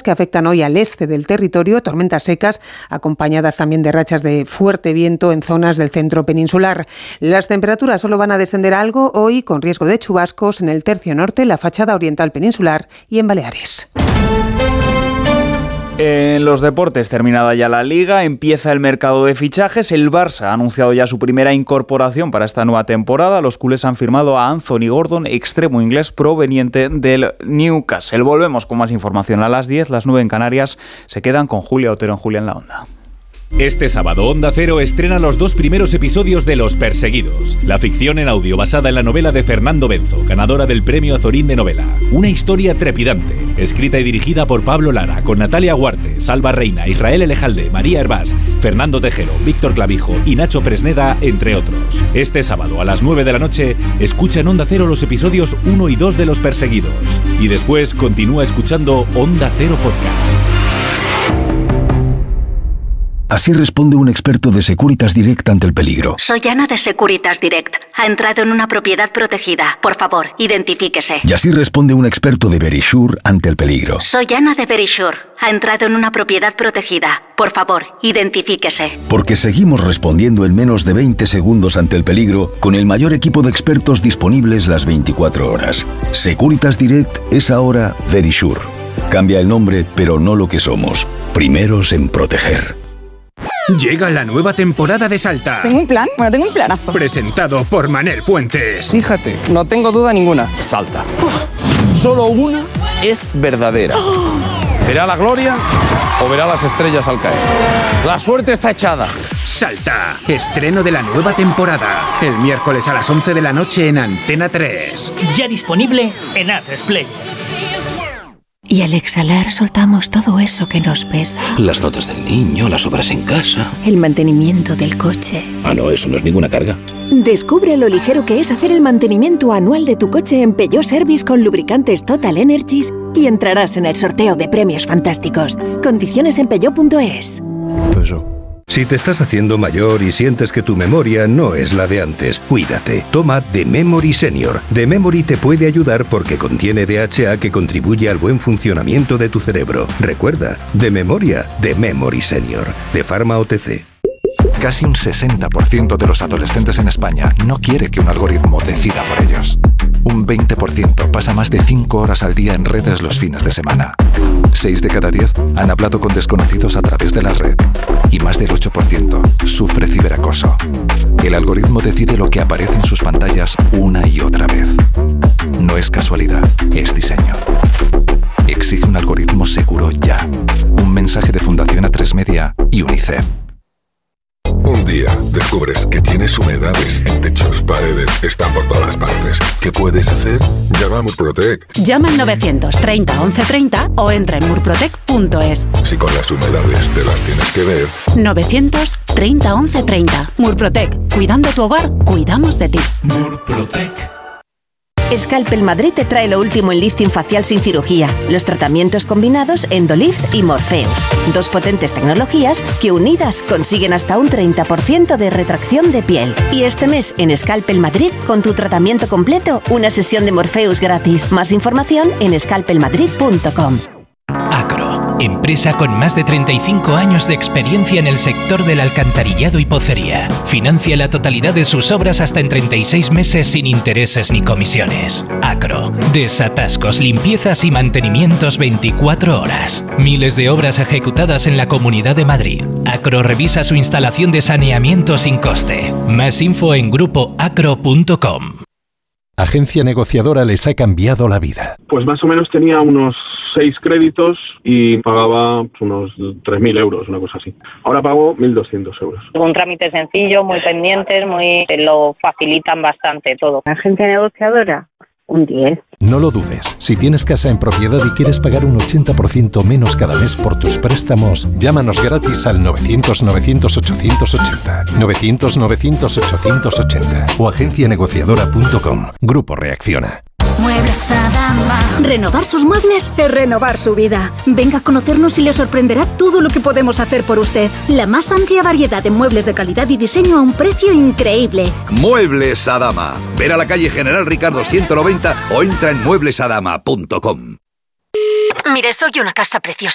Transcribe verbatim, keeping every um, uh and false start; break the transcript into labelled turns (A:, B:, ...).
A: que afectan hoy al este del territorio, tormentas secas acompañadas también de rachas de fuerte viento en zonas del centro peninsular. Las temperaturas solo van a descender algo hoy, con riesgo de chubascos en el tercio norte, la fachada oriental peninsular y en Baleares.
B: En los deportes, terminada ya la Liga, empieza el mercado de fichajes. El Barça ha anunciado ya su primera incorporación para esta nueva temporada. Los culés han firmado a Anthony Gordon, extremo inglés proveniente del Newcastle. Volvemos con más información a las diez, las nueve en Canarias. Se quedan con Julia Otero en Julia en la Onda.
C: Este sábado Onda Cero estrena los dos primeros episodios de Los Perseguidos, la ficción en audio basada en la novela de Fernando Benzo, ganadora del Premio Azorín de Novela. Una historia trepidante, escrita y dirigida por Pablo Lara, con Natalia Huarte, Salva Reina, Israel Elejalde, María Hervás, Fernando Tejero, Víctor Clavijo y Nacho Fresneda, entre otros. Este sábado a las nueve de la noche, escucha en Onda Cero los episodios uno y dos de Los Perseguidos. Y después continúa escuchando Onda Cero Podcast.
D: Así responde un experto de Securitas Direct ante el peligro.
E: Soy Ana de Securitas Direct. Ha entrado en una propiedad protegida. Por favor, identifíquese.
D: Y así responde un experto de Verisure ante el peligro.
E: Soy Ana de Verisure. Ha entrado en una propiedad protegida. Por favor, identifíquese.
D: Porque seguimos respondiendo en menos de veinte segundos ante el peligro con el mayor equipo de expertos disponibles las veinticuatro horas. Securitas Direct es ahora Verisure. Cambia el nombre, pero no lo que somos. Primeros en proteger.
F: Llega la nueva temporada de Salta.
G: ¿Tengo un plan? Bueno, tengo un planazo.
F: Presentado por Manel Fuentes.
G: Fíjate, no tengo duda ninguna. Salta.
H: Uf, solo una es verdadera. Oh. ¿Verá la gloria o verá las estrellas al caer? La suerte está echada.
F: Salta. Estreno de la nueva temporada. El miércoles a las once de la noche en Antena tres.
I: Ya disponible en A tres Play.
J: Y al exhalar soltamos todo eso que nos pesa.
K: Las notas del niño, las obras en casa.
J: El mantenimiento del coche.
K: Ah, no, eso no es ninguna carga.
J: Descubre lo ligero que es hacer el mantenimiento anual de tu coche en Peugeot Service con lubricantes Total Energies y entrarás en el sorteo de premios fantásticos. Condiciones en peugeot punto es.
L: Eso. Si te estás haciendo mayor y sientes que tu memoria no es la de antes, cuídate. Toma The Memory Senior. The Memory te puede ayudar porque contiene D H A que contribuye al buen funcionamiento de tu cerebro. Recuerda, de memoria, The Memory Senior, de Pharma O T C.
M: Casi un sesenta por ciento de los adolescentes en España no quiere que un algoritmo decida por ellos. Un veinte por ciento pasa más de cinco horas al día en redes los fines de semana. seis de cada diez han hablado con desconocidos a través de la red. Y más del ocho por ciento sufre ciberacoso. El algoritmo decide lo que aparece en sus pantallas una y otra vez. No es casualidad, es diseño. Exige un algoritmo seguro ya. Un mensaje de Fundación A tres Media y UNICEF.
N: Un día descubres que tienes humedades en techos, paredes, están por todas partes. ¿Qué puedes hacer? Llama a Murprotec.
O: Llama al novecientos treinta once treinta o entra en murprotec punto es.
N: Si con las humedades te las tienes que ver.
O: novecientos treinta once treinta. Murprotec. Cuidando tu hogar, cuidamos de ti.
P: Murprotec.
Q: Scalpel Madrid te trae lo último en lifting facial sin cirugía, los tratamientos combinados Endolift y Morpheus. Dos potentes tecnologías que unidas consiguen hasta un treinta por ciento de retracción de piel. Y este mes en Scalpel Madrid, con tu tratamiento completo, una sesión de Morpheus gratis. Más información en scalpel madrid punto com.
R: Acro, empresa con más de treinta y cinco años de experiencia en el sector del alcantarillado y pocería. Financia la totalidad de sus obras hasta en treinta y seis meses sin intereses ni comisiones. Acro, desatascos, limpiezas y mantenimientos veinticuatro horas. Miles de obras ejecutadas en la Comunidad de Madrid. Acro revisa su instalación de saneamiento sin coste. Más info en grupo acro punto com.
S: Agencia negociadora les ha cambiado la vida.
T: Pues más o menos tenía unos seis créditos y pagaba unos tres mil euros, una cosa así. Ahora pago mil doscientos euros.
U: Un trámite sencillo, muy pendientes, muy lo facilitan bastante todo.
V: Agencia negociadora, un diez.
S: No lo dudes. Si tienes casa en propiedad y quieres pagar un ochenta por ciento menos cada mes por tus préstamos, llámanos gratis al novecientos novecientos ochocientos ochenta, novecientos novecientos ochocientos ochenta o agencia negociadora punto com. Grupo Reacciona.
W: Muebles Adama. Renovar sus muebles es renovar su vida. Venga a conocernos y le sorprenderá todo lo que podemos hacer por usted. La más amplia variedad de muebles de calidad y diseño a un precio increíble.
X: Muebles Adama. Ver a la calle General Ricardo ciento noventa o entra en muebles adama punto com.
E: Mire, soy una casa preciosa.